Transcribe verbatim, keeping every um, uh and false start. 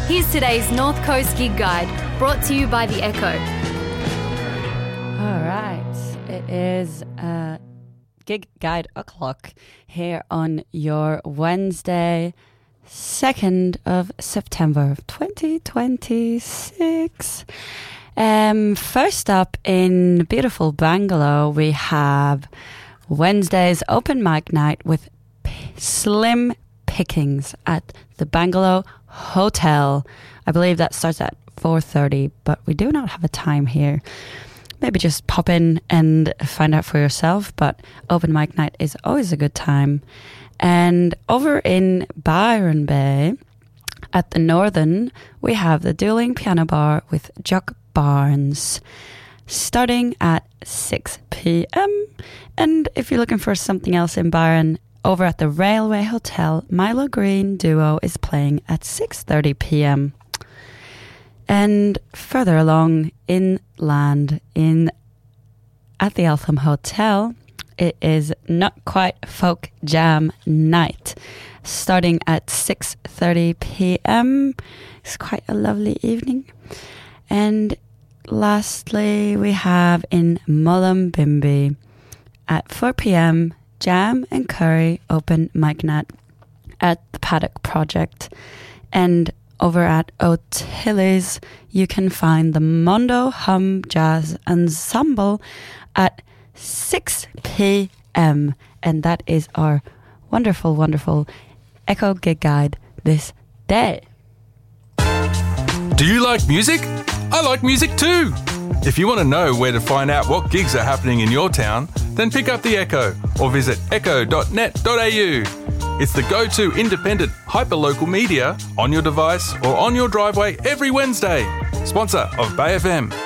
Here's today's North Coast Gig Guide, brought to you by The Echo. All right, it is uh, Gig Guide o'clock here on your Wednesday, second of September, twenty twenty-six. Um, first up in beautiful Bangalore, we have Wednesday's open mic night with P- Slim Pickings at the Bangalore Hotel. I believe that starts at four thirty, but we do not have a time here. Maybe just pop in and find out for yourself, but open mic night is always a good time. And over in Byron Bay, at the Northern, we have the Dueling Piano Bar with Jock Barnes, starting at six p.m. And if you're looking for something else in Byron, over at the Railway Hotel, Milo Green Duo is playing at six thirty p.m. And further along inland, in at the Eltham Hotel, it is Not Quite Folk Jam Night, starting at six thirty p.m. It's quite a lovely evening. And lastly, we have in Mullumbimby at four p.m. Jam and Curry open mic night at the Paddock Project. And over at O'Tilly's, you can find the Mondo Hum Jazz Ensemble at six p.m. And that is our wonderful, wonderful Echo Gig Guide this day. Do you like music? I like music too. If you want to know where to find out what gigs are happening in your town, then pick up The Echo or visit echo dot net dot a u. It's the go-to independent, hyper-local media on your device or on your driveway every Wednesday. Sponsor of Bay F M.